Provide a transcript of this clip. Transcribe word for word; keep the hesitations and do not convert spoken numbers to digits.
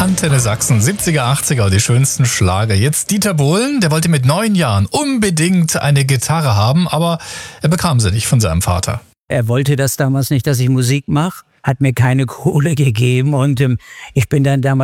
Antenne Sachsen, siebziger, achtziger, die schönsten Schlager. Jetzt Dieter Bohlen, der wollte mit neun Jahren unbedingt eine Gitarre haben, aber er bekam sie nicht von seinem Vater. Er wollte das damals nicht, dass ich Musik mache, hat mir keine Kohle gegeben und ähm, ich bin dann damals